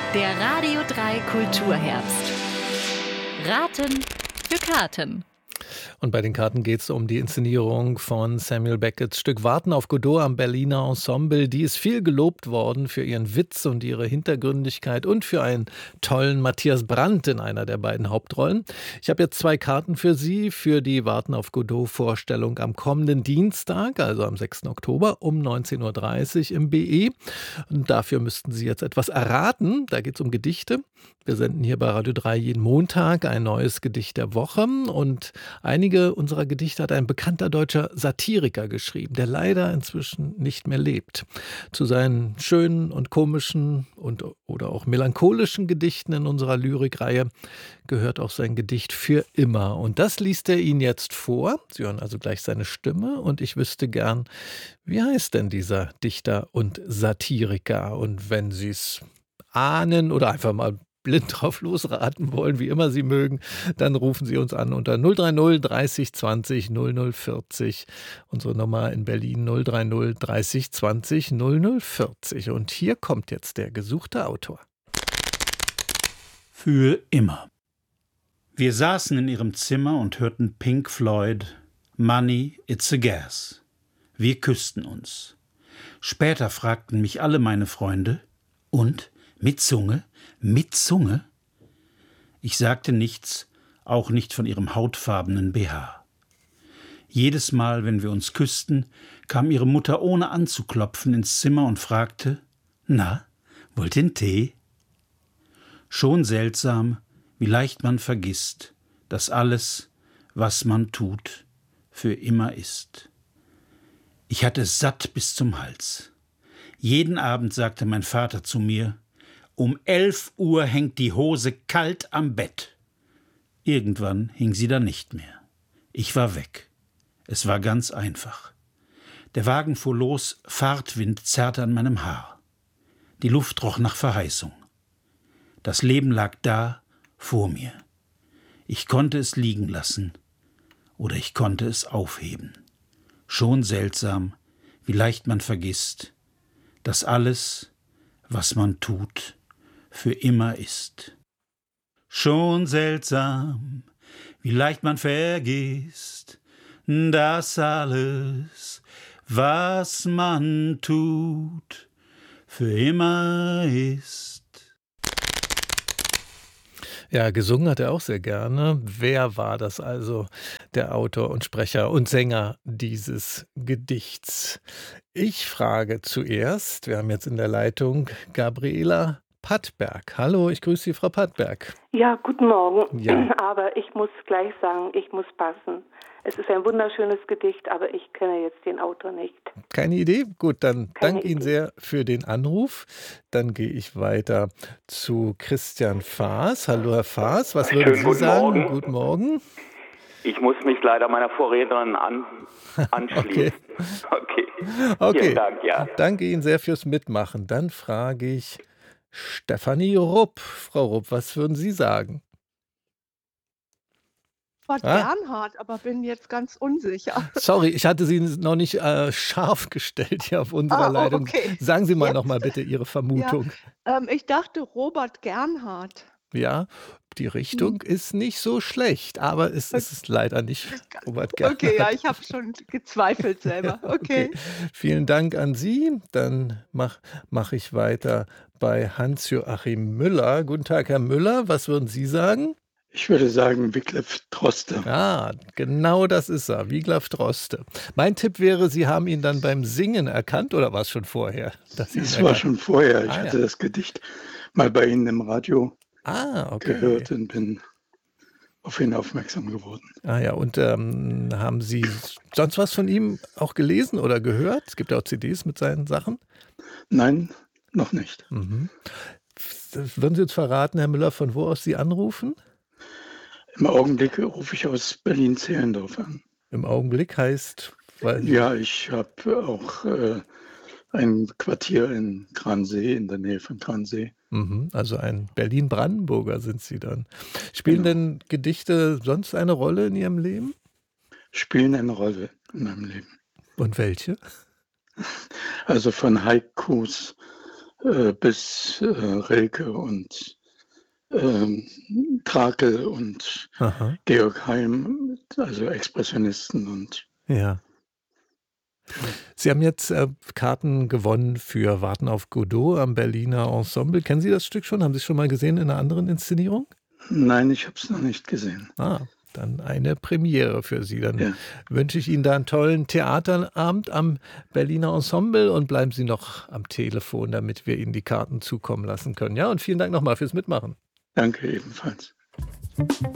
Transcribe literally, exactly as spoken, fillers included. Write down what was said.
Der Radio drei Kulturherbst. Raten für Karten. Und bei den Karten geht es um die Inszenierung von Samuel Becketts Stück Warten auf Godot am Berliner Ensemble. Die ist viel gelobt worden für ihren Witz und ihre Hintergründigkeit und für einen tollen Matthias Brandt in einer der beiden Hauptrollen. Ich habe jetzt zwei Karten für Sie für die Warten auf Godot-Vorstellung am kommenden Dienstag, also am sechsten Oktober um neunzehn Uhr dreißig im B E. Und dafür müssten Sie jetzt etwas erraten. Da geht es um Gedichte. Wir senden hier bei Radio drei jeden Montag ein neues Gedicht der Woche und einige unserer Gedichte hat ein bekannter deutscher Satiriker geschrieben, der leider inzwischen nicht mehr lebt. Zu seinen schönen und komischen und oder auch melancholischen Gedichten in unserer Lyrikreihe gehört auch sein Gedicht Für immer. Und das liest er Ihnen jetzt vor. Sie hören also gleich seine Stimme und ich wüsste gern, wie heißt denn dieser Dichter und Satiriker? Und wenn Sie es ahnen oder einfach mal blind drauf losraten wollen, wie immer Sie mögen, dann rufen Sie uns an unter null drei null dreißig zwanzig null null vierzig. Unsere Nummer in Berlin null drei null dreißig zwanzig null null vierzig. Und hier kommt jetzt der gesuchte Autor. Für immer. Wir saßen in ihrem Zimmer und hörten Pink Floyd, Money, It's a Gas. Wir küssten uns. Später fragten mich alle meine Freunde, und? Mit Zunge? Mit Zunge? Ich sagte nichts, auch nicht von ihrem hautfarbenen B H. Jedes Mal, wenn wir uns küssten, kam ihre Mutter ohne anzuklopfen ins Zimmer und fragte, »Na, wollt ihr einen Tee?« Schon seltsam, wie leicht man vergisst, dass alles, was man tut, für immer ist. Ich hatte es satt bis zum Hals. Jeden Abend sagte mein Vater zu mir, um elf Uhr hängt die Hose kalt am Bett. Irgendwann hing sie dann nicht mehr. Ich war weg. Es war ganz einfach. Der Wagen fuhr los, Fahrtwind zerrte an meinem Haar. Die Luft roch nach Verheißung. Das Leben lag da, vor mir. Ich konnte es liegen lassen oder ich konnte es aufheben. Schon seltsam, wie leicht man vergisst, dass alles, was man tut, für immer ist. Schon seltsam, wie leicht man vergisst, dass alles, was man tut, für immer ist. Ja, gesungen hat er auch sehr gerne. Wer war das also, der Autor und Sprecher und Sänger dieses Gedichts? Ich frage zuerst, wir haben jetzt in der Leitung Gabriela Pattberg. Hallo, ich grüße Sie, Frau Pattberg. Ja, guten Morgen. Ja. Aber ich muss gleich sagen, ich muss passen. Es ist ein wunderschönes Gedicht, aber ich kenne jetzt den Autor nicht. Keine Idee? Gut, dann Keine danke Ihnen Idee. sehr für den Anruf. Dann gehe ich weiter zu Christian Faas. Hallo, Herr Faas. Was würden Schönen Sie guten sagen? Morgen. Guten Morgen. Ich muss mich leider meiner Vorrednerin an, anschließen. Okay. Okay. Vielen Dank, ja. Danke Ihnen sehr fürs Mitmachen. Dann frage ich Stefanie Rupp. Frau Rupp, was würden Sie sagen? War Ah. Bernhard, aber bin jetzt ganz unsicher. Sorry, ich hatte Sie noch nicht äh, scharf gestellt hier auf unserer Ah, oh, Leitung. okay. Sagen Sie mal Jetzt? noch mal bitte Ihre Vermutung. Ähm, ich dachte Robert Gernhardt. Ja, die Richtung ist nicht so schlecht, aber es ist leider nicht Robert Gernhardt. Okay, ja, ich habe schon gezweifelt selber. Okay. Vielen Dank an Sie. Dann mache mach ich weiter bei Hans-Joachim Müller. Guten Tag, Herr Müller. Was würden Sie sagen? Ich würde sagen Wiglaf Droste. Ja, genau das ist er, Wiglaf Droste. Mein Tipp wäre, Sie haben ihn dann beim Singen erkannt oder war es schon vorher? dass Sie ihn Das war erkannt- schon vorher. Ich Ah, hatte ja. das Gedicht mal bei Ihnen im Radio Ah, okay. gehört und bin auf ihn aufmerksam geworden. Ah ja, und ähm, haben Sie sonst was von ihm auch gelesen oder gehört? Es gibt ja auch C Ds mit seinen Sachen. Nein, noch nicht. Mhm. Würden Sie uns verraten, Herr Müller, von wo aus Sie anrufen? Im Augenblick rufe ich aus Berlin-Zehlendorf an. Im Augenblick heißt, weil Ja, ich habe auch äh, ein Quartier in Gransee, in der Nähe von Gransee. Mhm, also ein Berlin-Brandenburger sind Sie dann. Spielen Genau. denn Gedichte sonst eine Rolle in Ihrem Leben? Spielen eine Rolle in meinem Leben. Und welche? Also von Haikus äh, bis äh, Rilke und ähm, Trakel und Aha. Georg Heim, also Expressionisten und Ja. Sie haben jetzt äh, Karten gewonnen für Warten auf Godot am Berliner Ensemble. Kennen Sie das Stück schon? Haben Sie es schon mal gesehen in einer anderen Inszenierung? nein, ich habe es noch nicht gesehen. Ah, dann eine Premiere für Sie. Dann Ja. wünsche ich Ihnen da einen tollen Theaterabend am Berliner Ensemble und bleiben Sie noch am Telefon, damit wir Ihnen die Karten zukommen lassen können. Ja, und vielen Dank nochmal fürs Mitmachen. Danke ebenfalls.